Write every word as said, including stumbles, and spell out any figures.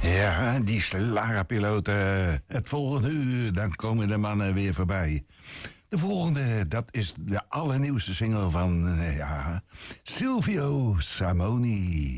Ja, die slagerpiloten. Het volgende uur, dan komen de mannen weer voorbij. De volgende, dat is de allernieuwste single van, ja, Silvio Samoni.